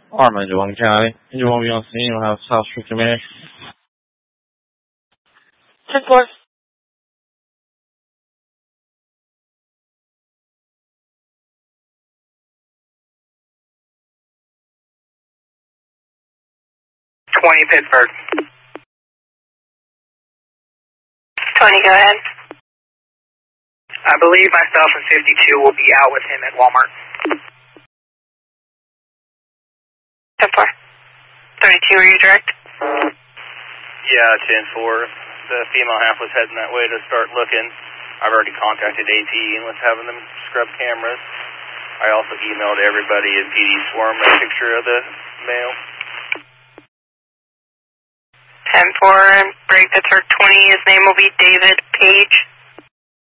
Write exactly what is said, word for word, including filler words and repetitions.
Arm engine one County. Engine one will be on scene. We'll have South Street Command. ten four. twenty Pittsburgh. twenty, go ahead. I believe myself and fifty-two will be out with him at Walmart. ten four. thirty-two, are you direct? Yeah, ten four. The female half was heading that way to start looking. I've already contacted A T and was having them scrub cameras. I also emailed everybody in P D Swarm a picture of the male. ten four, break the third twenty. His name will be David Page.